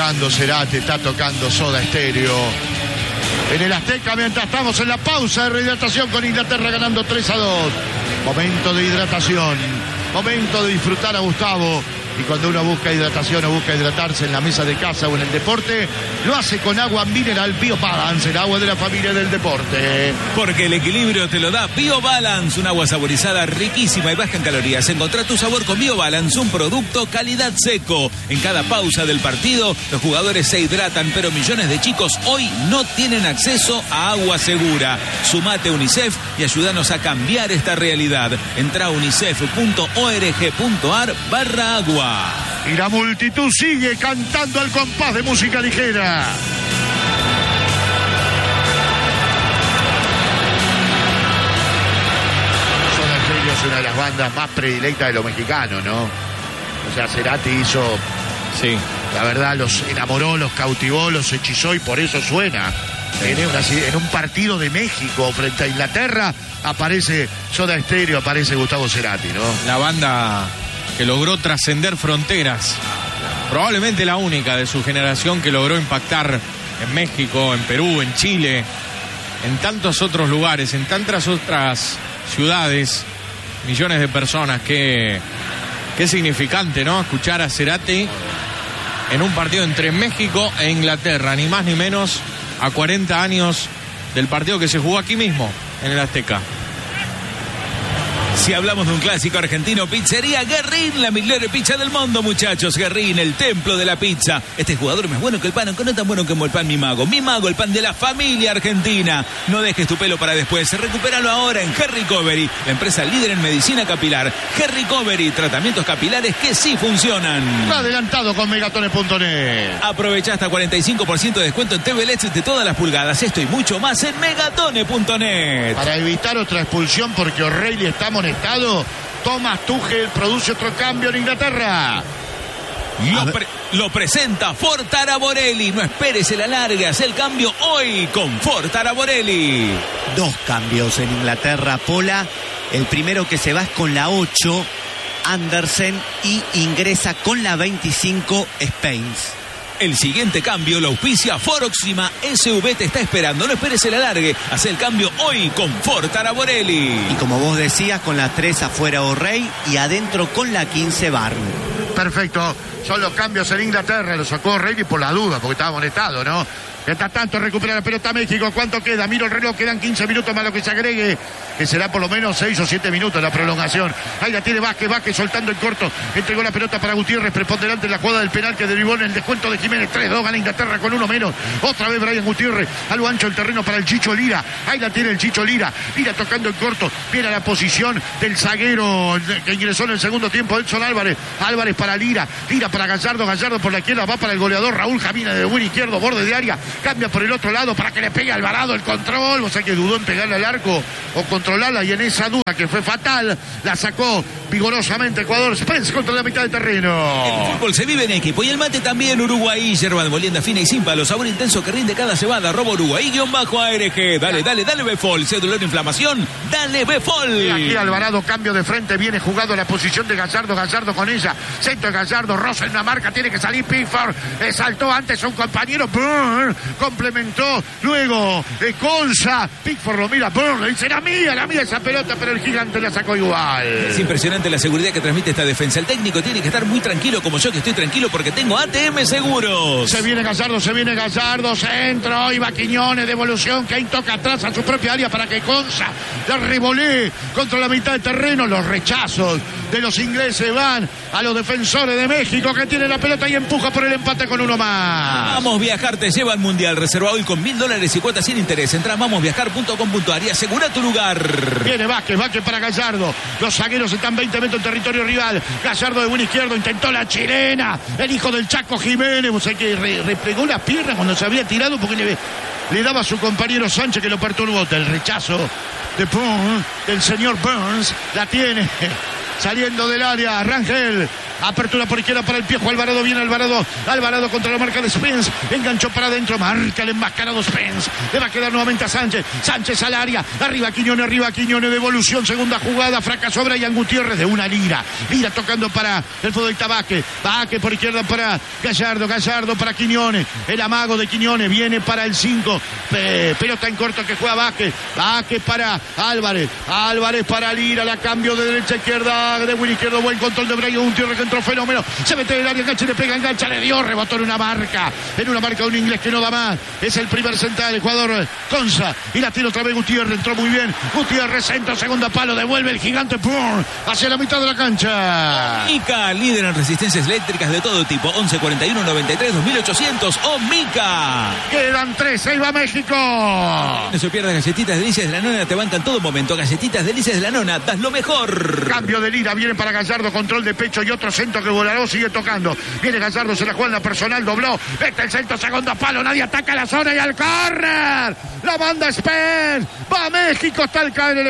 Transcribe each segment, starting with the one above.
tocando Cerati, está tocando Soda Stereo. En el Azteca, mientras estamos en la pausa de rehidratación con Inglaterra ganando 3-2. Momento de hidratación, momento de disfrutar a Gustavo. Y cuando uno busca hidratación o busca hidratarse en la mesa de casa o en el deporte, lo hace con agua mineral BioBalance, el agua de la familia del deporte. Porque el equilibrio te lo da BioBalance, un agua saborizada riquísima y baja en calorías. Encontrá tu sabor con BioBalance, un producto calidad seco. En cada pausa del partido, los jugadores se hidratan, pero millones de chicos hoy no tienen acceso a agua segura. Sumate a UNICEF y ayúdanos a cambiar esta realidad. Entrá a unicef.org.ar/agua. Y la multitud sigue cantando al compás de música ligera. Soda Stereo es una de las bandas más predilectas de los mexicanos, ¿no? O sea, Cerati hizo... Sí. La verdad, los enamoró, los cautivó, los hechizó y por eso suena. En un partido de México frente a Inglaterra aparece Soda Stereo, aparece Gustavo Cerati, ¿no? La banda que logró trascender fronteras, probablemente la única de su generación que logró impactar en México, en Perú, en Chile, en tantos otros lugares, en tantas otras ciudades, millones de personas. Qué significante, ¿no? Escuchar a Cerati en un partido entre México e Inglaterra, ni más ni menos, a 40 años del partido que se jugó aquí mismo, en el Azteca. Si hablamos de un clásico argentino, Pizzería Guerrín, la mejor pizza del mundo, muchachos. Guerrín, el templo de la pizza. Este jugador es más bueno que el pan, aunque no es tan bueno como el pan Mi Mago. Mi Mago, el pan de la familia argentina. No dejes tu pelo para después. Recupéralo ahora en Hair Recovery, la empresa líder en medicina capilar. Hair Recovery, tratamientos capilares que sí funcionan. Adelantado con Megatones.net. Aprovecha hasta 45% de descuento en TV LEDs de todas las pulgadas. Esto y mucho más en Megatones.net. Para evitar otra expulsión porque O'Reilly está amonestado, Thomas Tuchel produce otro cambio en Inglaterra. Lo presenta Ford Taraborelli. No esperes el alargue, haz el cambio hoy con Ford Taraborelli. 2 cambios en Inglaterra, Pola. El primero que se va es con la 8, Andersen, y ingresa con la 25, Spence. El siguiente cambio lo auspicia Foroxima. SV te está esperando. No esperes el alargue. Haz el cambio hoy con Ford Taraborelli. Y como vos decías, con la 3 afuera O'Reilly y adentro con la 15 Barn. Perfecto. Son los cambios en Inglaterra. Lo sacó O'Reilly por la duda, porque estaba amonestado, ¿no? Mientras tanto recupera la pelota México. ¿Cuánto queda? Miro el reloj, quedan 15 minutos más lo que se agregue, que será por lo menos 6 o 7 minutos la prolongación. Ahí la tiene Vázquez soltando en corto. Entregó la pelota para Gutiérrez, preponderante en la jugada del penal que derivó en el descuento de Jiménez. 3-2, gana Inglaterra con 1 menos. Otra vez Brian Gutiérrez, a lo ancho el terreno para el Chicho Lira. Ahí la tiene el Chicho Lira. Lira tocando en corto. Viene a la posición del zaguero que ingresó en el segundo tiempo, Edson Álvarez. Álvarez para Lira. Lira para Gallardo. Gallardo por la izquierda va para el goleador Raúl Jamina de buen izquierdo, borde de área. Cambia por el otro lado para que le pegue a Alvarado el control. O sea que dudó en pegarle al arco o controlarla, y en esa duda que fue fatal la sacó vigorosamente Ecuador. Spence contra la mitad del terreno. El fútbol se vive en equipo y el mate también. Uruguay, yerba de molienda fina y sin palo, sabor intenso que rinde cada cebada. Robo Uruguay-ARG. Dale Befol. ¿Se dolor de inflamación? Dale Befol. Y aquí Alvarado, cambio de frente, viene jugado en la posición de Gallardo. Gallardo con ella, centro de Gallardo, rosa en la marca, tiene que salir Pickford. Saltó antes a un compañero, complementó, luego Conza, Pickford lo mira, le dice la mía esa pelota, pero el gigante la sacó igual. Es impresionante la seguridad que transmite esta defensa. El técnico tiene que estar muy tranquilo, como yo que estoy tranquilo porque tengo ATM Seguros. Se viene Gallardo, centro, y va Quiñones, devolución, que ahí toca atrás a su propia área para que Conza la revolée contra la mitad del terreno. Los rechazos de los ingleses van a los defensores de México, que tiene la pelota y empuja por el empate con uno más. Vamos Viajar te lleva al Mundial. Reserva hoy con $1,000 y cuotas sin interés. Entra a vamosviajar.com.ar y asegura tu lugar. Viene Vázquez para Gallardo. Los zagueros están 20 metros en territorio rival. Gallardo de buen izquierdo, intentó la chilena. El hijo del Chaco Jiménez, o sea que replegó la pierna cuando se había tirado porque le daba a su compañero Sánchez, que lo perturbó. El rechazo del señor Burns. La tiene saliendo del área Rangel. Apertura por izquierda para el Piojo Alvarado. Viene Alvarado. Alvarado contra la marca de Spence. Enganchó para adentro. Marca el enmascarado Spence. Le va a quedar nuevamente a Sánchez. Sánchez al área. Arriba Quiñones. Devolución. Segunda jugada. Fracasó Brian Gutiérrez de una Lira. Lira tocando para el futbolista Vázquez. Vázquez por izquierda para Gallardo. Gallardo para Quiñones. El amago de Quiñones. Viene para el 5. Pelota en corto que juega Vázquez. Vázquez para Álvarez. Álvarez para Lira. La cambio de derecha a izquierda. De Willy izquierdo. Buen control de Brian Gutiérrez que entró fenómeno. Se mete en el área. Engancha, le pega, engancha, le dio. Rebotó en una marca. En una marca de un inglés que no da más. Es el primer central. El jugador Conza. Y la tira otra vez Gutiérrez. Entró muy bien. Gutiérrez centro. Segunda palo. Devuelve el gigante. ¡Pum! Hacia la mitad de la cancha. Omica, líder en resistencias eléctricas de todo tipo. 11 41 93 2800. Omica. Quedan 3. Ahí va México. No se pierdan Galletitas Delicias de la Nona. Te bancan todo momento. Galletitas Delicias de la Nona. Das lo mejor. Cambio de Lira. Viene para Gallardo. Control de pecho y otro centro que Volaró sigue tocando. Viene Gallardo. Se la juega en la personal. Dobló. Este el centro. Segundo palo. Nadie ataca la zona y al córner. La banda Spence. Va a México. Está el caer el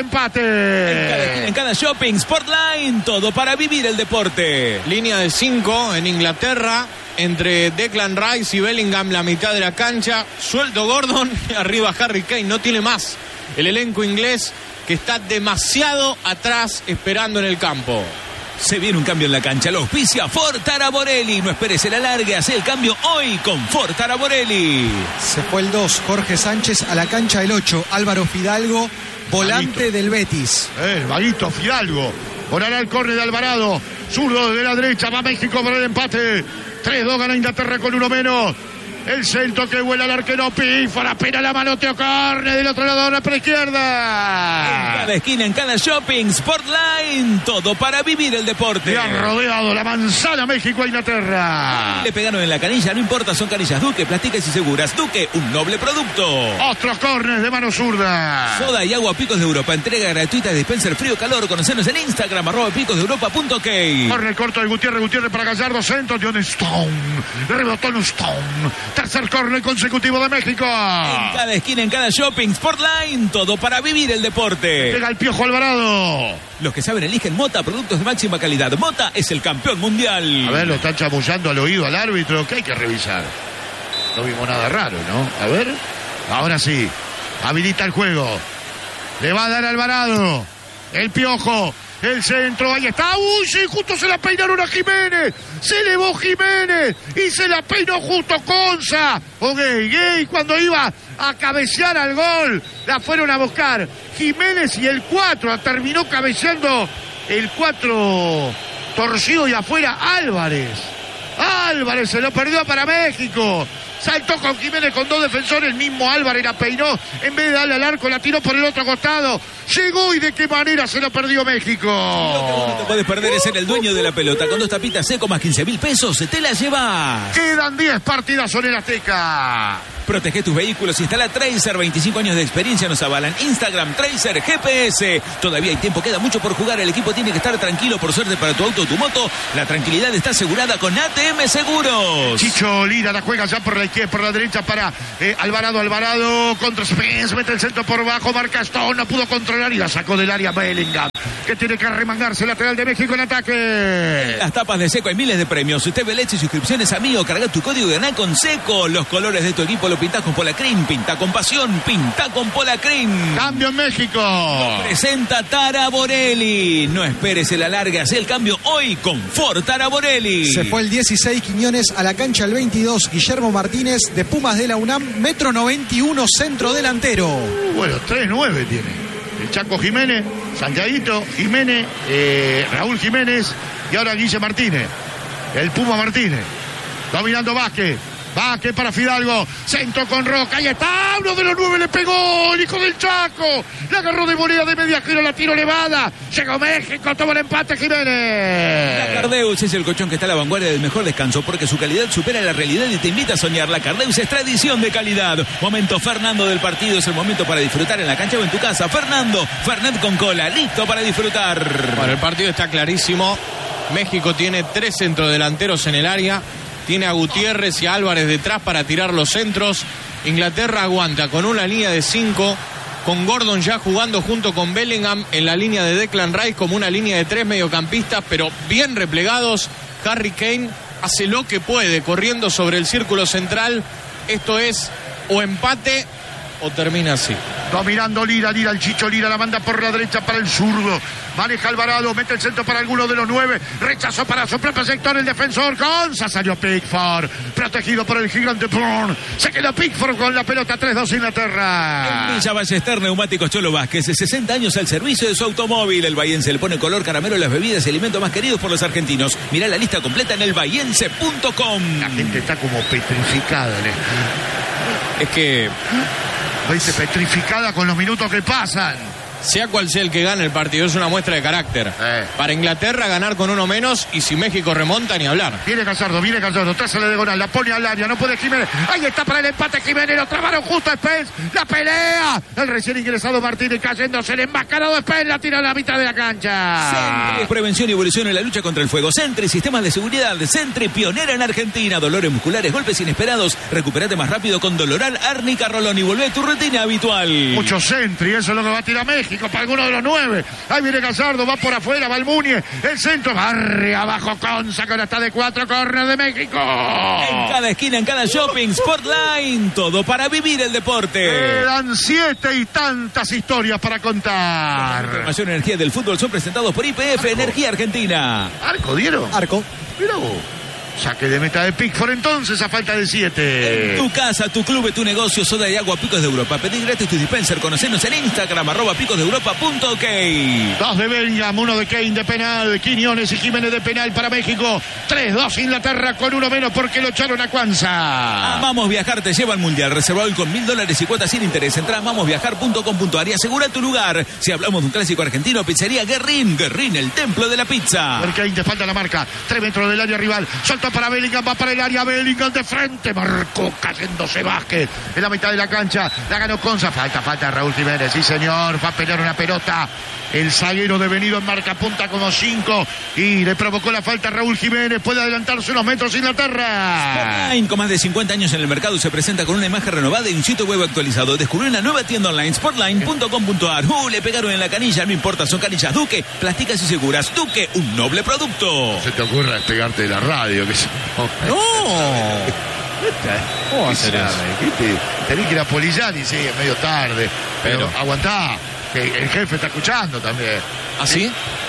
empate. En cada shopping. Sportline. Todo para vivir el deporte. Línea de 5 en Inglaterra. Entre Declan Rice y Bellingham, la mitad de la cancha. Suelto Gordon. Arriba Harry Kane. No tiene más. El elenco inglés que está demasiado atrás esperando en el campo. Se viene un cambio en la cancha. Lo auspicia Ford Taraborelli. No esperes el alargue. Hace el cambio hoy con Ford Taraborelli. Se fue el 2. Jorge Sánchez a la cancha el 8. Álvaro Fidalgo, volante del Betis. El vaguito Fidalgo. Volará el córner de Alvarado. Zurdo desde la derecha. Va México para el empate. 3-2 gana Inglaterra con uno menos. El centro que vuela al arquero, pífara, pena la manoteó, córner del otro lado, ahora para izquierda. En cada esquina, en cada shopping, Sportline, todo para vivir el deporte. Le ha rodeado la manzana México a Inglaterra. Le pegaron en la canilla, no importa, son canillas Duque, plásticas y seguras. Duque, un noble producto. Otros córneres de mano zurda. Soda y agua Picos de Europa, entrega gratuita de dispenser frío-calor. Conocernos en Instagram, @picosdeeuropa.ok. Córner corto de Gutiérrez para Gallardo, centro, John Stone. Rebotó en Stone. Tercer córner consecutivo de México. En cada esquina, en cada shopping, Sportline, todo para vivir el deporte. Llega el Piojo Alvarado. Los que saben eligen Mota, productos de máxima calidad. Mota es el campeón mundial. A ver, lo están chamullando al oído al árbitro. ¿Qué hay que revisar? No vimos nada raro, ¿no? A ver. Ahora sí. Habilita el juego. Le va a dar Alvarado. El Piojo. El centro, ahí está. ¡Uy! Sí, justo se la peinaron a Jiménez. Se elevó Jiménez y se la peinó justo Conza. O Gay, cuando iba a cabecear al gol, la fueron a buscar. Jiménez y el 4 terminó cabeceando el 4 torcido y afuera Álvarez. Álvarez se lo perdió para México. Saltó con Jiménez con dos defensores, el mismo Álvarez la peinó, en vez de darle al arco la tiró por el otro costado, llegó y de qué manera se lo perdió México. Lo que vos no te puedes perder es ser el dueño de la pelota, con 2 tapitas seco más 15.000 pesos, te la llevas. Quedan 10 partidas en el Azteca. Protege tus vehículos, instala Tracer, 25 años de experiencia nos avalan. Instagram, Tracer, GPS. Todavía hay tiempo, queda mucho por jugar, el equipo tiene que estar tranquilo, por suerte para tu auto o tu moto. La tranquilidad está asegurada con ATM Seguros. Chicho Lira la juega ya por la izquierda, por la derecha para Alvarado contra Spence, mete el centro por bajo, marca Stone, no pudo controlar y la sacó del área Bellingham, que tiene que arremangarse, lateral de México en ataque. Las tapas de Seco hay miles de premios. Usted ve leche y suscripciones, amigo, carga tu código y ganá con Seco. Los colores de tu equipo lo pintás con Polacrim, pinta con pasión, pinta con Polacrim. Cambio en México. Presenta Taraborelli. No esperes el alargue, haz el cambio hoy con Ford Taraborelli. Se fue el 16 Quiñones a la cancha el 22 Guillermo Martínez de Pumas de la UNAM, 1,91 m, centro delantero. Bueno, 3'9" tiene. El Chaco Jiménez, Santiaguito Jiménez, Raúl Jiménez y ahora Guille Martínez. El Puma Martínez. Dominando Vázquez. Vázquez para Fidalgo, centro con Roca, ahí está, uno de los 9 le pegó, el hijo del Chaco, la agarró de volea de media giro, la tiro elevada, llegó México, toma el empate Jiménez. La Cardeus es el colchón que está a la vanguardia del mejor descanso porque su calidad supera la realidad y te invita a soñar. La Cardeus es tradición de calidad. Momento Fernando del partido, es el momento para disfrutar en la cancha o en tu casa. Fernando, Fernet con cola, listo para disfrutar. Bueno, el partido está clarísimo. México tiene 3 centrodelanteros en el área. Tiene a Gutiérrez y a Álvarez detrás para tirar los centros. Inglaterra aguanta con una línea de 5, con Gordon ya jugando junto con Bellingham en la línea de Declan Rice como una línea de 3 mediocampistas, pero bien replegados Harry Kane hace lo que puede, corriendo sobre el círculo central. Esto es o empate o termina así. Dominando Lira, el Chicho Lira la manda por la derecha para el zurdo. Maneja Alvarado, mete el centro para alguno de los 9. Rechazó para su propio sector el defensor. Gonza salió Pickford. Protegido por el gigante Bourne. Se quedó Pickford con la pelota. 3-2 Inglaterra. En Villa Ballester, Neumáticos Cholo Vázquez. 60 años al servicio de su automóvil. El bahiense le pone color caramelo a las bebidas y alimentos más queridos por los argentinos. Mirá la lista completa en elbahiense.com. La gente está como petrificada. Es que Dice petrificada con los minutos que pasan. sea cual sea el que gane el partido, es una muestra de carácter. Para Inglaterra ganar con uno menos, y si México remonta, ni hablar. Viene Gallardo, trázale de Gonal, la pone al área, no puede Jiménez. Ahí está para el empate Jiménez, lo trabaron justo a Spence. La pelea. El recién ingresado Martínez cayéndose, el enmascarado Spence la tira a la mitad de la cancha. Sentry es prevención y evolución en la lucha contra el fuego. Sentry, sistemas de seguridad. Sentry, pionera en Argentina. Dolores musculares, golpes inesperados. Recuperate más rápido con Doloral, Árnica, Rolón y volvé a tu rutina habitual. Mucho Sentry, eso es lo que va a tirar México para alguno de los 9. Ahí viene Gallardo, va por afuera, va el Muñe. El centro, barre abajo Conza, que ahora está de 4, córner de México. En cada esquina, en cada shopping, Sportline. Todo para vivir el deporte. Quedan 7 y tantas historias para contar. La información y energía del fútbol son presentados por YPF Energía Argentina. ¿Arco dieron? Arco. Mira vos. Saque de meta de Pickford entonces a falta de 7. Tu casa, tu club, tu negocio, soda y agua Picos de Europa. Pedí gratis tu dispenser. Conocenos en Instagram, @picosdeeuropa.ok. 2 de Bellingham, 1 de Kane de penal. Quiñones y Jiménez de penal para México. 3-2 Inglaterra con 1 menos porque lo echaron a Cuanza. Amamos Viajar te lleva al Mundial. Reserva hoy con $1,000 y cuotas sin interés. Entra a amamosviajar.com.ar y asegura tu lugar. Si hablamos de un clásico argentino, pizzería Guerrín. Guerrín, el templo de la pizza. Porque Kane te falta la marca. 3 metros del área rival. Soltó para Bellingham, va para el área. Bellingham de frente. Marcó cayéndose Vázquez en la mitad de la cancha. La ganó Conza. Falta Raúl Jiménez. Sí, señor. Va a pelear una pelota. El zaguero devenido en marca punta como 5. Y le provocó la falta a Raúl Jiménez. Puede adelantarse unos metros Inglaterra. Sportline, con más de 50 años en el mercado, se presenta con una imagen renovada y un sitio web actualizado. Descubrió una nueva tienda online, sportline.com.ar. Le pegaron en la canilla, no importa, son canillas Duque, plásticas y seguras. Duque, un noble producto. Se te ocurra despegarte de la radio. Que ¡No! ¿Cómo va a hacer eso? Tenés que ir a Poligiani, sí, es medio tarde. Pero aguantá, que el jefe está escuchando también. ¿Ah, sí?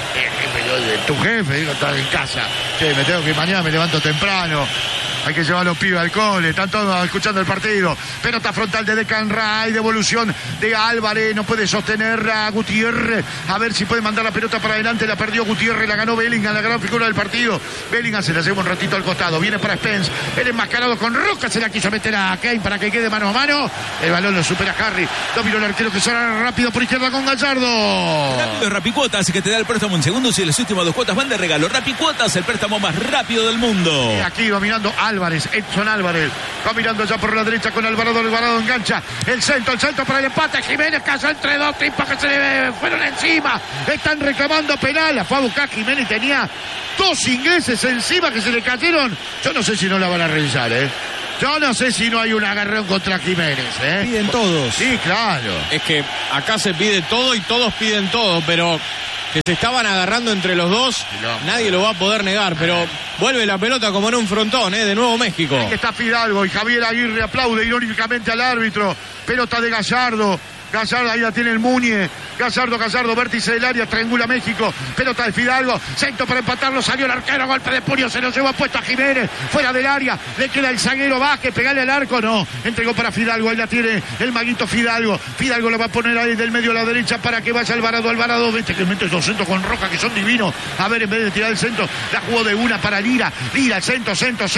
Tu jefe, digo, está en casa. Che, me tengo que ir mañana, me levanto temprano. Hay que llevar a los pibes al cole, están todos escuchando el partido. Pelota frontal de Declan Rice, devolución de Álvarez, no puede sostener a Gutiérrez. A ver si puede mandar la pelota para adelante, la perdió Gutiérrez, la ganó Bellingham, la gran figura del partido. Bellingham se la lleva un ratito al costado, viene para Spence, el enmascarado con Roca, se la quiso meter a Kane para que quede mano a mano. El balón lo supera Harry, dominó el arquero que suena rápido por izquierda con Gallardo. Rápido Rapicuotas, que te da el préstamo en segundos y las últimas 2 cuotas van de regalo. Rapicuotas, el préstamo más rápido del mundo. Y aquí dominando Álvarez, Edson Álvarez, va mirando ya por la derecha con Alvarado engancha, el centro para el empate, Jiménez cayó entre 2 tipos que se le fueron encima, están reclamando penal, la fue a buscar Jiménez, tenía 2 ingleses encima que se le cayeron, yo no sé si no la van a revisar, yo no sé si no hay un agarrón contra Jiménez, Piden todos. Sí, claro. Es que acá se pide todo y todos piden todo, pero que se estaban agarrando entre los dos, nadie lo va a poder negar, pero vuelve la pelota como en un frontón, de nuevo México. Aquí está Fidalgo y Javier Aguirre aplaude irónicamente al árbitro. Pelota de Gallardo, ahí la tiene el Muñe. Gallardo, vértice del área, triangula México. Pelota de Fidalgo, centro para empatarlo, salió el arquero, golpe de puño, se lo llevó puesto a Jiménez, fuera del área, le queda el zaguero Vázquez, pegarle al arco, no, entregó para Fidalgo, ahí la tiene el maguito Fidalgo lo va a poner ahí del medio a la derecha para que vaya Alvarado, viste que mete esos centros con Roca que son divinos, a ver, en vez de tirar el centro, la jugó de una para Lira, el centro,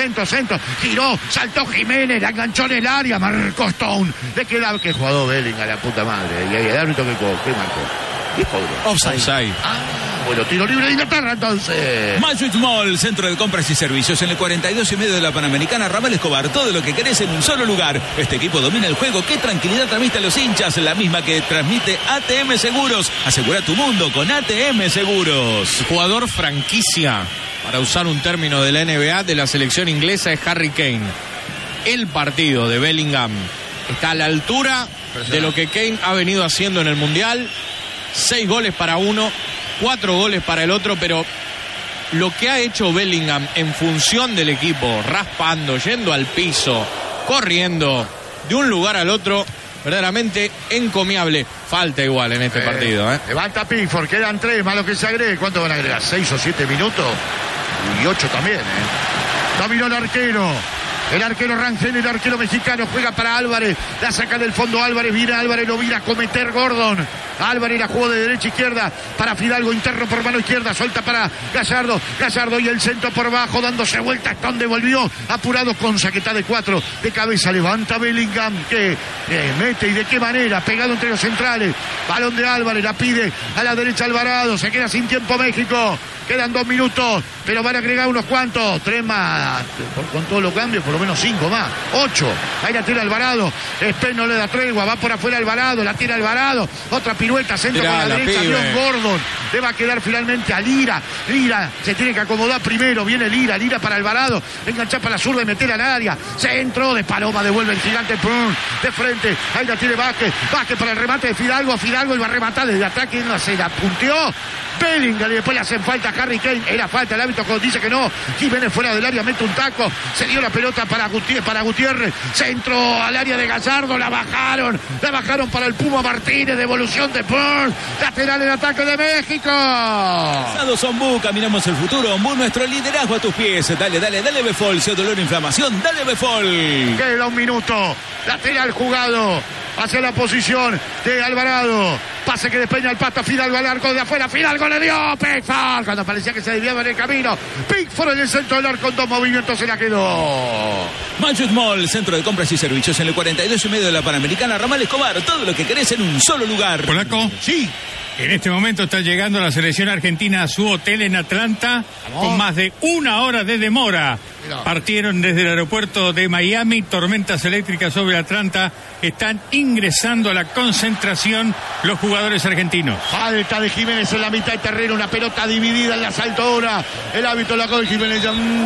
giró, saltó Jiménez, la enganchó en el área, marcó Stone, le queda, que jugador Bellingham a la puta madre, y el árbitro que marcó. ¿Qué cobró? Offside. Bueno, tiro libre de Inglaterra entonces. Magic Mall, centro de compras y servicios en el 42 y medio de la Panamericana, Ramal Escobar, todo lo que querés en un solo lugar. Este equipo domina el juego. ¿Qué tranquilidad transmite a los hinchas? La misma que transmite ATM Seguros. Asegura tu mundo con ATM Seguros. Jugador franquicia, para usar un término de la NBA, de la selección inglesa es Harry Kane. El partido de Bellingham está a la altura de lo que Kane ha venido haciendo en el Mundial. 6 goles para uno, 4 goles para el otro, pero lo que ha hecho Bellingham en función del equipo, raspando, yendo al piso, corriendo de un lugar al otro, verdaderamente encomiable. Falta igual en este partido. Levanta Pickford, quedan 3, más lo que se agregue. ¿Cuánto van a agregar? 6 o 7 minutos. Y 8 también. Dominó el arquero. El arquero Rangel, el arquero mexicano, juega para Álvarez, la saca del fondo Álvarez, viene Álvarez, lo viene a cometer Gordon. Álvarez la jugó de derecha a izquierda para Fidalgo, interno por mano izquierda, suelta para Gallardo, Gallardo y el centro por bajo, dándose vueltas, donde volvió, apurado con saqueta de 4, de cabeza, levanta Bellingham, que mete y de qué manera, pegado entre los centrales, balón de Álvarez, la pide a la derecha Alvarado, se queda sin tiempo México. Quedan 2 minutos, pero van a agregar unos cuantos. 3 más, con todos los cambios, por lo menos 5 más. 8. Ahí la tira Alvarado. Spen no le da tregua, va por afuera Alvarado, la tira Alvarado. Otra pirueta, centro con la derecha. Leon Gordon. Le va a quedar finalmente a Lira. Lira se tiene que acomodar primero. Viene Lira, Lira para Alvarado. Enganchar para la zurda y meter al área. Centro de Paloma, devuelve el gigante. De frente. Ahí la tiene Vázquez. Vázquez para el remate de Fidalgo. Fidalgo iba a rematar desde ataque. No se la punteó. Bellingham y después le hacen falta a Harry Kane. Era falta, el árbitro dice que no. Jiménez fuera del área, mete un taco. Se dio la pelota para Gutiérrez. Centro al área de Gallardo. La bajaron para el Puma Martínez. Devolución de Burns. Lateral en ataque de México. Pasados Ombú, caminamos el futuro. Ombú, nuestro liderazgo a tus pies. Dale Befol. Si hay dolor o inflamación, dale Befol. Queda 1 minuto. Lateral jugado hacia la posición de Alvarado. Pase que despeña el pato Fidalgo al arco de afuera. Fidalgo le dio Pickford cuando parecía que se desviaba en el camino. Pickford en el centro del arco en 2 movimientos se la quedó. Manchus Mall, centro de compras y servicios en el 42 y medio de la Panamericana, Ramal Escobar. Todo lo que querés en un solo lugar. Polaco. Sí. En este momento está llegando la selección argentina a su hotel en Atlanta. ¿Vamos? Con más de 1 hora de demora. Mirá. Partieron desde el aeropuerto de Miami, tormentas eléctricas sobre Atlanta. Están ingresando a la concentración los jugadores argentinos. Falta de Jiménez en la mitad del terreno, una pelota dividida en la saltadora. El hábito la coge Jiménez.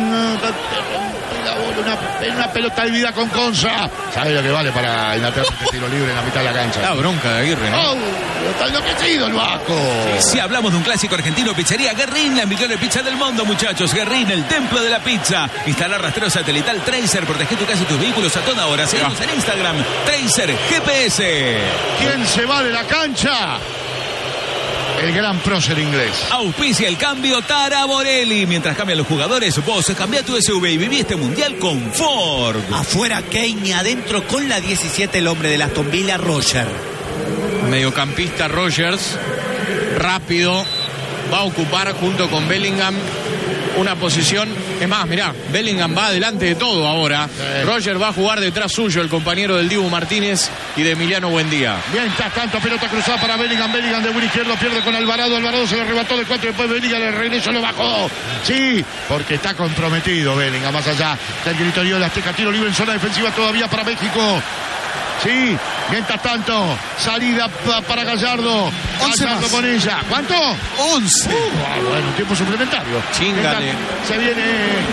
Una pelota dividida con Conza. ¿Sabe lo que vale para Inglaterra este tiro libre en la mitad de la cancha? La bronca de Aguirre, ¿no? ¡Oh! Está enloquecido el Vasco. Si hablamos de un clásico argentino, Pizzería Guerrín, la mejor pizza del mundo, muchachos. Guerrín, el templo de la pizza. Instalar rastreo satelital Tracer, protege tu casa y tus vehículos a toda hora. Seguimos en Instagram, Tracer GPS. ¿Quién se va de la cancha? El gran prócer inglés. Auspicia el cambio Tara Borelli. Mientras cambian los jugadores, vos cambia tu SUV y viví este mundial con Ford. Afuera Kane y adentro con la 17 el hombre de Aston Villa, Roger. Mediocampista Rogers, rápido, va a ocupar junto con Bellingham una posición. Es más, mirá, Bellingham va adelante de todo ahora. Roger va a jugar detrás suyo, el compañero del Dibu Martínez y de Emiliano Buendía. Mientras tanto, pelota cruzada para Bellingham. Bellingham de buen izquierdo pierde con Alvarado. Alvarado se le arrebató de 4. Después Bellingham le regreso, lo bajó. Sí, porque está comprometido Bellingham. Más allá del gritorio de la Azteca. Tiro libre en zona defensiva todavía para México. Sí, mientras tanto, salida para Gallardo. 11 Gallardo más. con ella. ¿Cuánto? 11. Bueno, tiempo suplementario. Chíngale. Se viene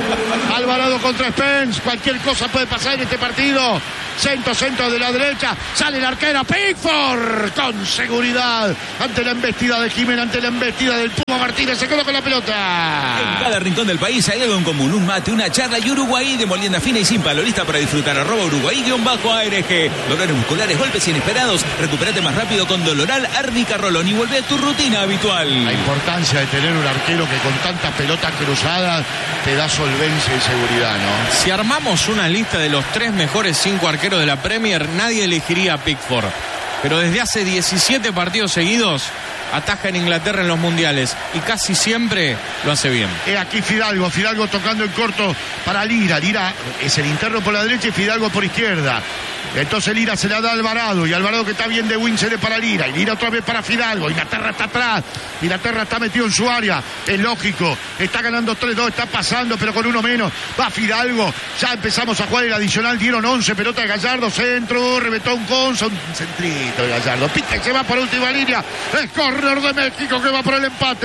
Alvarado contra Spence. Cualquier cosa puede pasar en este partido. Centro de la derecha. Sale el arquero Pickford. Con seguridad. Ante la embestida de Jiménez, ante la embestida del Puma Martínez. Se quedó con la pelota. En cada rincón del país hay algo en común. Un mate, una charla y Uruguay de molienda fina y sin palo. Lista para disfrutar. @Uruguay_ARG. Dolores musculares, golpes inesperados. Recupérate más rápido con Doloral Árnica Rolón y vuelve a tu rutina habitual. La importancia de tener un arquero que con tantas pelotas cruzadas te da solvencia y seguridad, ¿no? Si armamos una lista de los 3 mejores 5 arqueros de la Premier, nadie elegiría a Pickford. Pero desde hace 17 partidos seguidos ataja en Inglaterra en los mundiales y casi siempre lo hace bien. Aquí Fidalgo tocando en corto para Lira. Lira es el interno por la derecha y Fidalgo por izquierda. Entonces Lira se la da a Alvarado y Alvarado que está bien de Winslet para Lira y Lira otra vez para Fidalgo. Inglaterra está atrás, Inglaterra está metido en su área, es lógico, está ganando 3-2, está pasando pero con uno menos, va Fidalgo, ya empezamos a jugar el adicional, dieron 11, pelota de Gallardo, centro, reventó un Conza, un centrito de Gallardo, pica y se va por última línea, es córner de México que va por el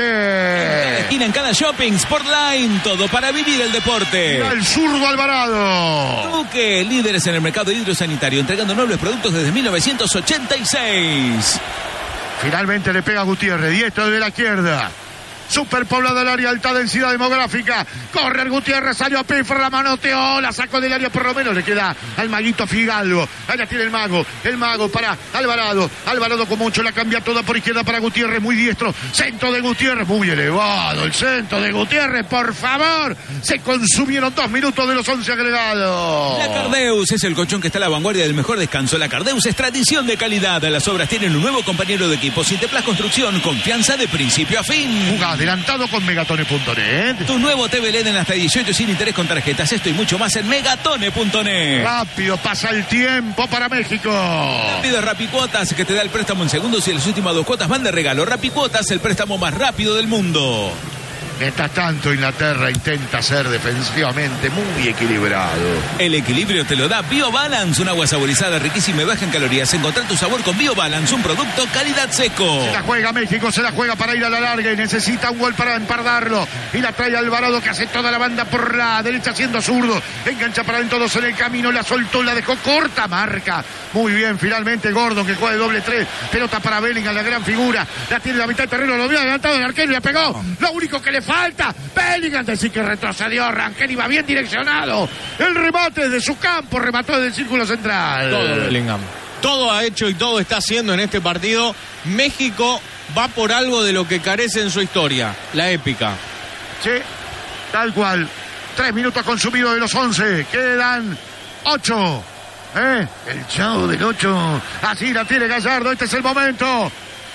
empate. Esquina en cada shopping, Sportline, todo para vivir el deporte. Mira el zurdo Alvarado. Duque, líderes en el mercado hidrosanitario, entregando nobles productos desde 1986. Finalmente le pega a Gutiérrez, diestro de la izquierda. superpoblada el área, alta densidad demográfica. Corre el Gutiérrez, salió a Piffer, la manoteó, la sacó del área, por lo menos le queda al maguito Fidalgo. Allá tiene el mago para Alvarado. Alvarado con mucho, la cambia toda por izquierda para Gutiérrez, muy diestro. Centro de Gutiérrez, muy elevado el centro de Gutiérrez, por favor. Se consumieron 2 minutos de los 11 agregados. La Cardeus es el colchón que está a la vanguardia del mejor descanso. La Cardeus es tradición de calidad. Las obras tienen un nuevo compañero de equipo. Sinteplas Construcción, confianza de principio a fin. Jugá adelantado con Megatone.net. Tu nuevo TV LED en hasta 18 sin interés con tarjetas. Esto y mucho más en Megatone.net. Rápido pasa el tiempo para México. Rápido Rapicuotas, que te da el préstamo en segundos y las últimas 2 cuotas van de regalo. Rapicuotas, el préstamo más rápido del mundo. Mientras tanto, Inglaterra intenta ser defensivamente muy equilibrado. El equilibrio te lo da BioBalance, un agua saborizada riquísima y baja en calorías. Encontrar tu sabor con BioBalance, un producto calidad seco. Se la juega México, se la juega para ir a la larga y necesita un gol para empardarlo. Y la trae Alvarado, que hace toda la banda por la derecha siendo zurdo. Engancha para adentro, dos en el camino, la soltó, la dejó corta, marca. Muy bien, finalmente Gordon, que juega de doble 3. Pelota para Bellingham, la gran figura. La tiene la mitad de terreno, lo había adelantado el arquero y la pegó. Lo único que le falta, Bellingham, decir que retrocedió, Rangel iba bien direccionado. El remate de su campo, remató desde el círculo central. Todo Bellingham. Todo ha hecho y todo está haciendo en este partido. México va por algo de lo que carece en su historia, la épica. Sí, tal cual. 3 minutos consumidos de los 11. Quedan 8. El chavo del 8. Así la tiene Gallardo. Este es el momento.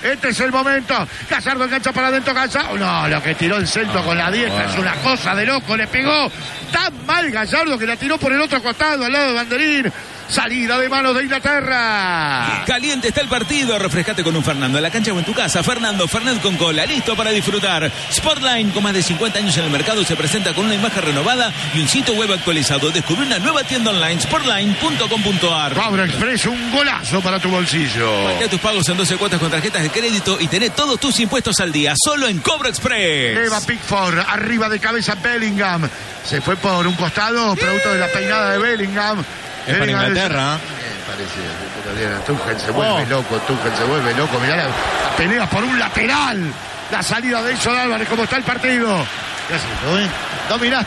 Gallardo engancha para adentro. Gallardo. No, lo que tiró el centro con la diestra es una cosa de loco. Le pegó tan mal Gallardo que la tiró por el otro costado, al lado de Banderín. Salida de manos de Inglaterra. Caliente está el partido. Refrescate con un Fernando en la cancha o en tu casa. Fernando, Fernet con cola, listo para disfrutar. Sportline, con más de 50 años en el mercado, se presenta con una imagen renovada y un sitio web actualizado. Descubre una nueva tienda online, sportline.com.ar. Cobra Express, un golazo para tu bolsillo. Paguea tus pagos en 12 cuotas con tarjetas de crédito y tené todos tus impuestos al día, solo en Cobra Express. Eva Pickford, arriba de cabeza Bellingham. Se fue por un costado, producto de la peinada de Bellingham. Es para Inglaterra. Parece. Tuchel se vuelve loco. Mirá la pelea por un lateral. La salida de Edson Álvarez, como está el partido. ¿Qué haces, Dominás.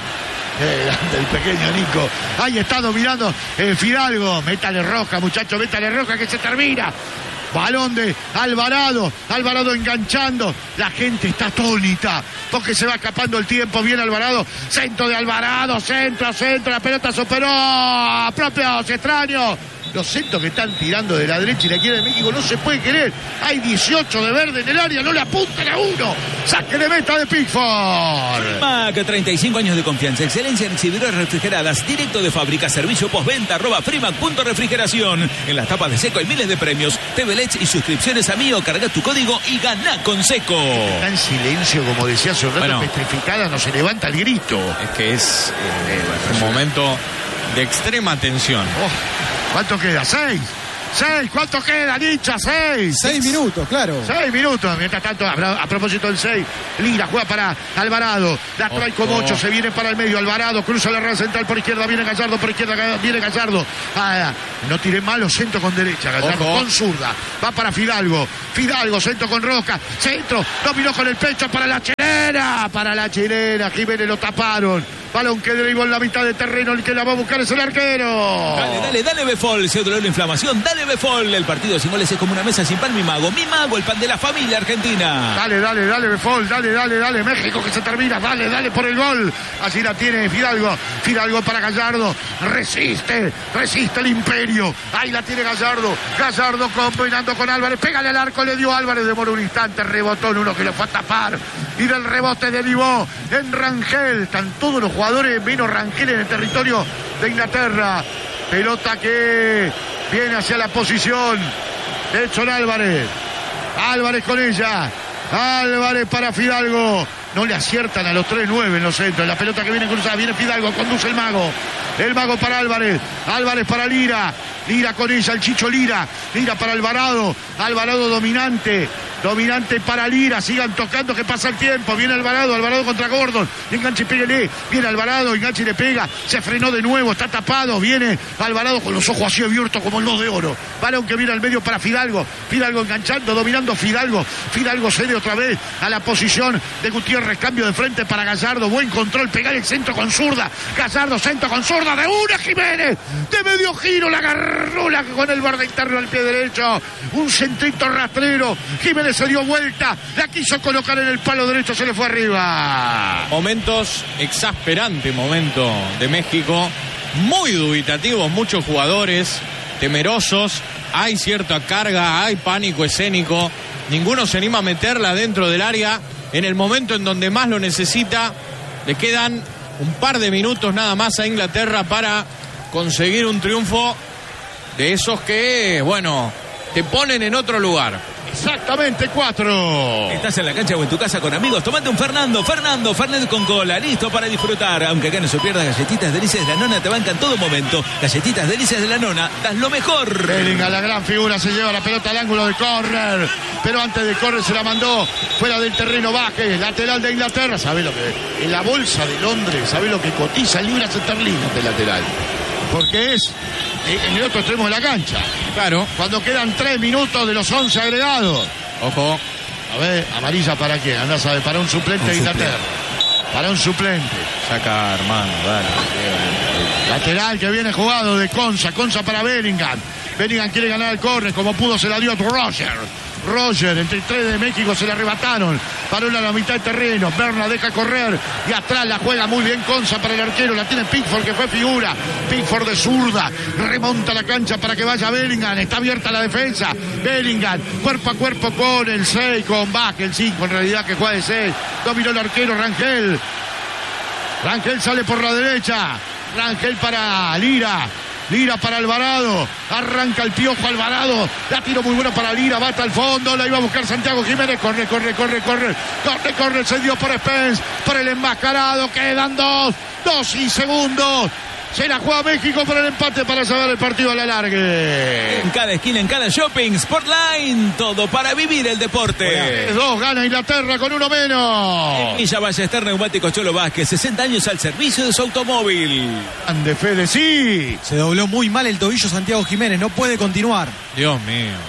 El pequeño Nico. Ahí está dominando Fidalgo. Métale roja, muchachos, métale roja que se termina. Balón de Alvarado. Alvarado enganchando. La gente está atónita porque se va escapando el tiempo. Viene Alvarado. Centro de Alvarado. Centro. La pelota superó a propios extraños. Los centros que están tirando de la derecha y la izquierda de México no se puede querer. Hay 18 de verde en el área. No le apuntan a uno. Saque de meta de Pickford. Mac, 35 años de confianza. Excelencia en exhibidores refrigeradas. Directo de fábrica. Servicio postventa. @frimac.refrigeración. En las tapas de Seco hay miles de premios. TV LEDs y suscripciones a Mío. Carga tu código y ganá con Seco. Está en silencio, como decía hace un rato, petrificada. No se levanta el grito. Es que es un momento de extrema tensión. ¿Cuánto queda? 6. ¿Cuánto queda, Licha? 6 minutos, claro. 6 minutos. Mientras tanto, a propósito del 6, Lira juega para Alvarado. La trae como 8, se viene para el medio. Alvarado cruza la red central por izquierda. Viene Gallardo por izquierda. Viene Gallardo. No tiré malo, centro con derecha. Gallardo con zurda. Va para Fidalgo. Centro con Roca. Centro. Dominó con el pecho para la chilena. Jiménez lo taparon. Balón que derivó en la mitad de terreno. El que la va a buscar es el arquero. Dale Befol. Se dolor la inflamación. Dale Befol. El partido sin goles es como una mesa sin pan. Mi mago, el pan de la familia argentina. Dale Befol. Dale. México que se termina. Dale por el gol. Así la tiene Fidalgo. Fidalgo para Gallardo. Resiste el imperio. Ahí la tiene Gallardo. Gallardo combinando con Álvarez. Pégale al arco. Le dio Álvarez. Demoró un instante. Rebotó en uno que lo fue a tapar. Y del rebote derivó en Rangel. Están todos los jugadores menos Rangel en el territorio de Inglaterra. Pelota que viene hacia la posición de Edson Álvarez. Álvarez con ella. Álvarez para Fidalgo. No le aciertan a los 3-9 en los centros. La pelota que viene cruzada. Viene Fidalgo. Conduce el mago. El mago para Álvarez. Álvarez para Lira. Lira con ella. El Chicho Lira. Lira para Alvarado. Alvarado dominante. dominante para Lira, sigan tocando que pasa el tiempo, viene Alvarado contra Gordon, enganche y pégale, viene Alvarado, enganche y le pega, se frenó de nuevo, está tapado, viene Alvarado con los ojos así abiertos como el 2 de oro, balón que viene al medio para Fidalgo enganchando, dominando Fidalgo cede otra vez a la posición de Gutiérrez, cambio de frente para Gallardo, buen control, pegar el centro con zurda, Gallardo centro con zurda, de una Jiménez, de medio giro, la agarró con el borde interno al pie derecho, un centrito rastrero, Jiménez se dio vuelta, la quiso colocar en el palo derecho, se le fue arriba. Momentos, exasperante momento de México, muy dubitativos, muchos jugadores temerosos, hay cierta carga, hay pánico escénico, ninguno se anima a meterla dentro del área en el momento en donde más lo necesita. Le quedan un par de minutos nada más a Inglaterra para conseguir un triunfo de esos que, bueno, te ponen en otro lugar. Exactamente, 4. Estás en la cancha o en tu casa con amigos, tomate un Fernando con cola, listo para disfrutar. Aunque acá no se pierdas, galletitas delicias de la nona te bancan todo momento. Galletitas delicias de la nona, das lo mejor. Bellingham, la gran figura, se lleva la pelota al ángulo de córner, pero antes de córner se la mandó fuera del terreno. Vázquez, lateral de Inglaterra. ¿Sabés lo que? En la bolsa de Londres, ¿sabés lo que cotiza libras esterlinas de lateral? Porque es en el otro extremo de la cancha. Claro. Cuando quedan 3 minutos de los 11 agregados. Ojo. A ver, amarilla para quién, andá a saber, para un suplente de Inglaterra. Para un suplente. Saca, hermano, dale. Lateral que viene jugado de Konsa para Bellingham. Bellingham quiere ganar el córner, como pudo se la dio a Roger, entre 3 de México se le arrebataron, paró a la mitad de terreno, Berna deja correr y atrás la juega muy bien Konsa para el arquero, la tiene Pickford que fue figura, Pickford de zurda, remonta la cancha para que vaya Bellingham, está abierta la defensa, Bellingham, cuerpo a cuerpo con el 6, con Vázquez, el 5 en realidad que juega de 6, dominó el arquero Rangel sale por la derecha, Rangel para Lira para Alvarado, arranca el Piojo Alvarado, la tiro muy buena para Lira, va hasta el fondo, la iba a buscar Santiago Jiménez, corre, se dio por Spence, por el enmascarado, quedan 2 y segundos. Se la juega México por el empate para llevar el partido a la largue. En cada esquina, en cada shopping, Sportline, todo para vivir el deporte. 2 gana Inglaterra con 1 menos. Villa Ballester Neumáticos Cholo Vázquez, 60 años al servicio de su automóvil. Ande Fede, sí. Se dobló muy mal el tobillo Santiago Jiménez, no puede continuar. Dios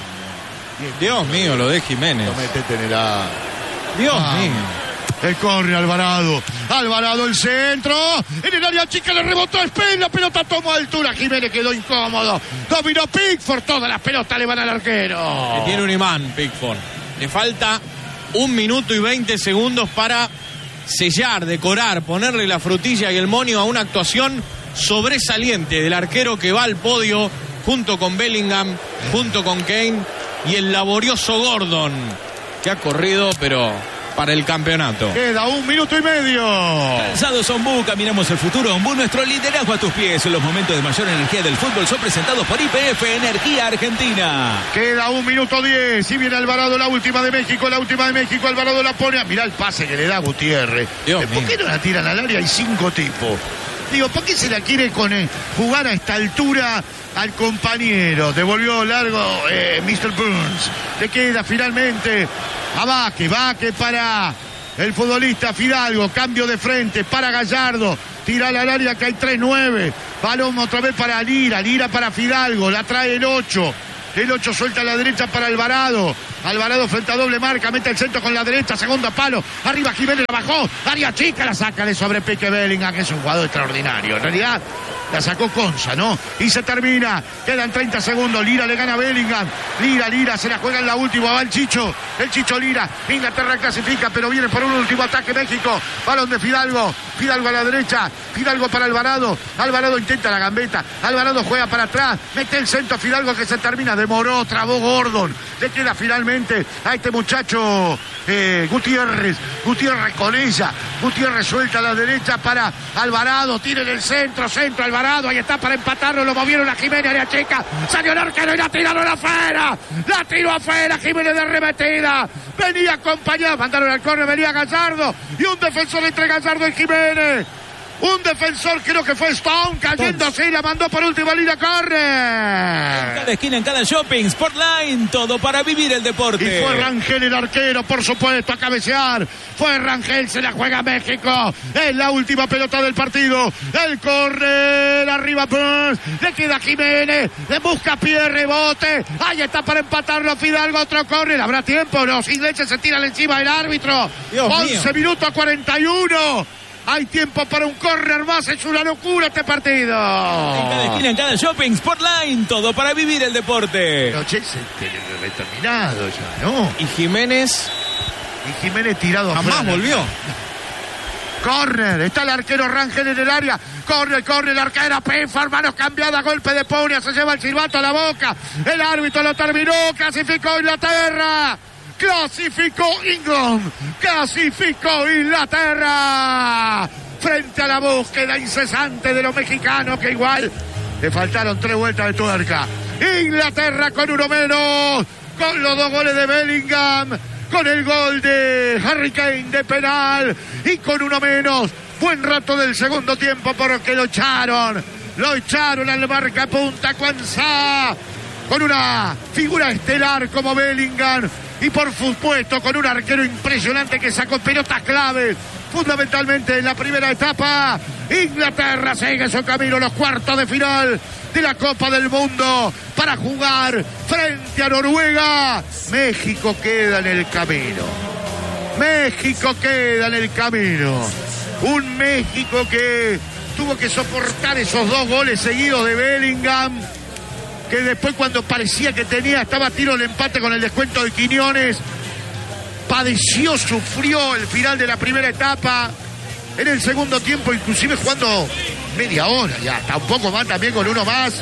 mío, lo de Jiménez. No metete en el A. Dios mío. El corre Alvarado el centro, en el área chica le rebotó a Spence, la pelota tomó altura, Jiménez quedó incómodo, dominó Pickford, todas las pelotas le van al arquero. Que tiene un imán Pickford, le falta 1 minuto y 20 segundos para sellar, decorar, ponerle la frutilla y el monio a una actuación sobresaliente del arquero que va al podio junto con Bellingham, junto con Kane y el laborioso Gordon, que ha corrido pero para el campeonato. Queda 1 minuto y medio. Calzados Ombú, caminamos el futuro. Ombú, nuestro liderazgo a tus pies. Los momentos de mayor energía del fútbol son presentados por YPF Energía Argentina. Queda 1 minuto 10. Si viene Alvarado, la última de México. Alvarado la pone. Mirá el pase que le da Gutiérrez. ¿Por qué no la tiran al área? Hay 5 tipos. Digo, ¿por qué se la quiere jugar a esta altura al compañero? Devolvió largo Mr. Burns. Le queda finalmente a Vázquez para el futbolista Fidalgo. Cambio de frente para Gallardo. Tira al área que hay 3-9. Balón otra vez para Lira para Fidalgo. La trae el 8. El 8 suelta a la derecha para Alvarado frente a doble marca, mete el centro con la derecha, segundo palo, arriba Jiménez, la bajó, área chica, la saca de sobrepique Bellingham, que es un jugador extraordinario. En realidad la sacó Konsa, ¿no? Y se termina, quedan 30 segundos, Lira le gana a Bellingham, Lira se la juega en la última, va el Chicho Lira, Inglaterra clasifica, pero viene por un último ataque México, balón de Fidalgo a la derecha, Fidalgo para Alvarado intenta la gambeta, Alvarado juega para atrás, mete el centro Fidalgo que se termina, demoró, trabó Gordon, le queda finalmente a este muchacho Gutiérrez con ella, Gutiérrez suelta a la derecha para Alvarado, tira en el centro Alvarado, ahí está para empatarlo, lo movieron a Jiménez, área chica, salió el arquero y la tiraron afuera, Jiménez de arremetida, venía acompañado, mandaron al córner, venía Gallardo y un defensor entre Gallardo y Jiménez. Un defensor, creo que fue Stone, cayéndose y la mandó por última línea, corre. En cada esquina, en cada shopping, Sportline, todo para vivir el deporte. Y fue Rangel el arquero, por supuesto, a cabecear. Fue Rangel, se la juega México. Es la última pelota del partido. El corre, arriba, le queda Jiménez, le busca pie, rebote. Ahí está para empatarlo Fidalgo, otro corre. ¿Habrá tiempo? Los ingleses se tiran encima del árbitro. Dios 11 mío. minutos 41. Hay tiempo para un córner más. Es una locura este partido. En cada esquina, en cada shopping, Sportline, todo para vivir el deporte. Noche determinado ya, ¿no? Y Jiménez Y Jiménez tirado jamás afuera. volvió. Córner, está el arquero Rangel en el área. Corre el arquero. Penfar, manos cambiadas, golpe de Ponia, se lleva el silbato a la boca. El árbitro lo terminó, clasificó Inglaterra. Clasificó England. Clasificó Inglaterra. Frente a la búsqueda incesante de los mexicanos, que igual le faltaron 3 vueltas de tuerca. Inglaterra con uno menos, con los 2 goles de Bellingham, con el gol de Harry Kane de penal y con uno menos. Buen rato del segundo tiempo porque lo echaron al marcapunta Quansah, con una figura estelar como Bellingham y por supuesto con un arquero impresionante que sacó pelotas claves, fundamentalmente en la primera etapa. Inglaterra sigue su camino a los cuartos de final de la Copa del Mundo para jugar frente a Noruega. México queda en el camino. México queda en el camino. Un México que tuvo que soportar esos 2 goles seguidos de Bellingham, que después cuando parecía que estaba a tiro el empate con el descuento de Quiñones, padeció, sufrió el final de la primera etapa. En el segundo tiempo, inclusive jugando media hora ya, hasta un poco más también con uno más.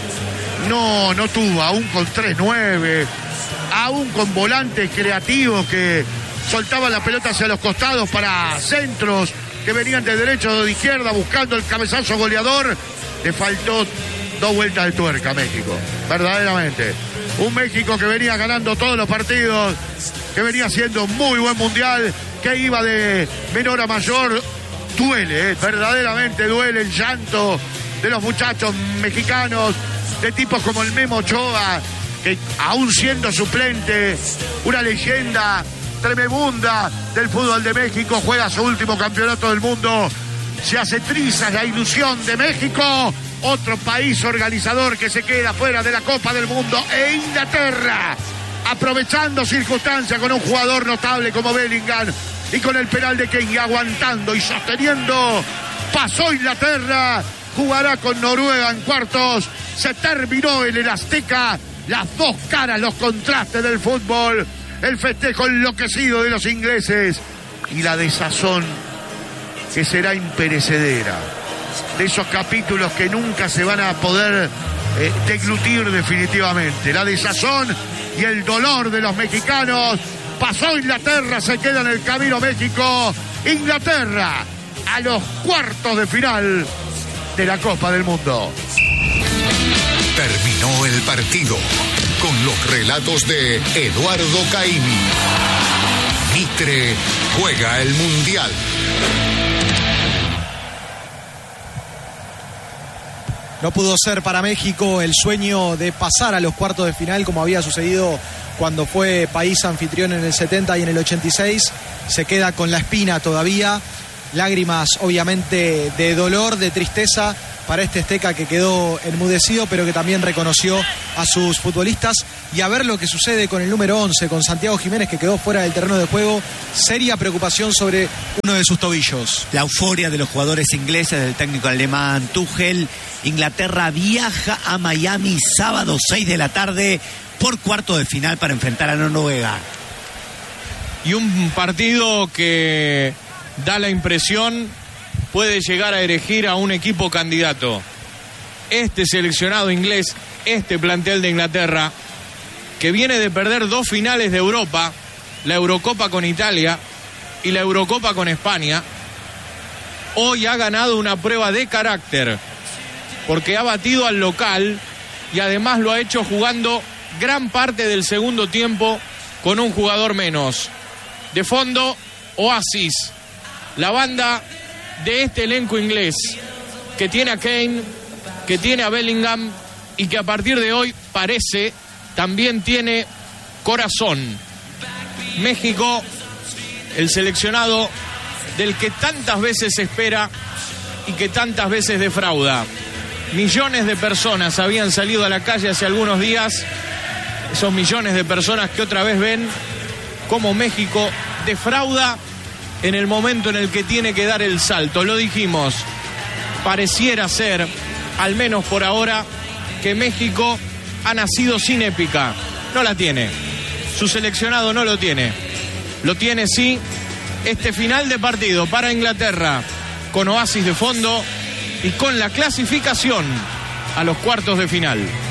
No tuvo, aún con 3-9, aún con volantes creativos que soltaban la pelota hacia los costados para centros que venían de derecha o de izquierda buscando el cabezazo goleador. Le faltó 2 vueltas de tuerca a México, verdaderamente. Un México que venía ganando todos los partidos, que venía haciendo muy buen mundial, que iba de menor a mayor. Duele, verdaderamente duele el llanto de los muchachos mexicanos, de tipos como el Memo Ochoa, que aún siendo suplente, una leyenda tremenda del fútbol de México, juega su último campeonato del mundo. Se hace trizas la ilusión de México, otro país organizador que se queda fuera de la Copa del Mundo, e Inglaterra, aprovechando circunstancias con un jugador notable como Bellingham y con el penal de Kane, aguantando y sosteniendo. Pasó Inglaterra, jugará con Noruega en cuartos. Se terminó en el Azteca, las 2 caras, los contrastes del fútbol, el festejo enloquecido de los ingleses y la desazón que será imperecedera, de esos capítulos que nunca se van a poder deglutir definitivamente. La desazón y el dolor de los mexicanos. Pasó Inglaterra, se queda en el camino México. Inglaterra a los cuartos de final de la Copa del Mundo. Terminó el partido con los relatos de Eduardo Caimi. Mitre juega el Mundial. No pudo ser para México el sueño de pasar a los cuartos de final como había sucedido cuando fue país anfitrión en el 70 y en el 86. Se queda con la espina todavía. Lágrimas obviamente de dolor, de tristeza para este azteca que quedó enmudecido, pero que también reconoció a sus futbolistas. Y a ver lo que sucede con el número 11, con Santiago Jiménez, que quedó fuera del terreno de juego. Seria preocupación sobre uno de sus tobillos. La euforia de los jugadores ingleses, del técnico alemán Tuchel. Inglaterra viaja a Miami sábado 6 de la tarde por cuarto de final para enfrentar a Noruega. Y un partido que da la impresión puede llegar a elegir a un equipo candidato. Este seleccionado inglés, este plantel de Inglaterra, que viene de perder 2 finales de Europa, la Eurocopa con Italia y la Eurocopa con España, hoy ha ganado una prueba de carácter, porque ha batido al local y además lo ha hecho jugando gran parte del segundo tiempo con un jugador menos. De fondo, Oasis, la banda de este elenco inglés que tiene a Kane, que tiene a Bellingham y que a partir de hoy parece también tiene corazón. México, el seleccionado del que tantas veces se espera y que tantas veces defrauda. Millones de personas habían salido a la calle hace algunos días, esos millones de personas que otra vez ven cómo México defrauda en el momento en el que tiene que dar el salto. Lo dijimos, pareciera ser, al menos por ahora, que México ha nacido sin épica. No la tiene. Su seleccionado no lo tiene. Lo tiene sí este final de partido para Inglaterra, con oasis de fondo y con la clasificación a los cuartos de final.